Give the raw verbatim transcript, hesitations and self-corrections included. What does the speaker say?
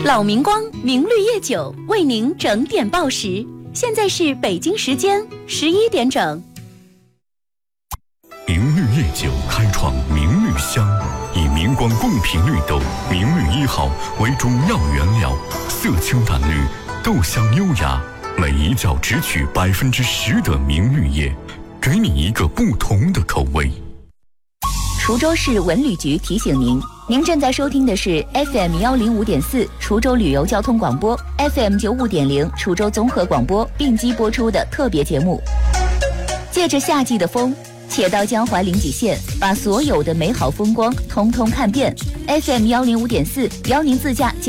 老明光明绿叶酒为您整点报时，现在是北京时间十一点整。 明绿叶酒开创明绿香，以明光贡品绿豆明绿一号为主要原料，色清淡绿，豆香优雅，每一窖只取百分之十的明绿叶，给你一个不同的口味。 滁州市文旅局提醒您，您正在收听的是 F M 幺零五点四滁州旅游交通广播 ，F M 九五点零滁州综合广播并机播出的特别节目。借着夏季的风，且到江淮临济县，把所有的美好风光通通看遍。F M 幺零五点四邀您自驾。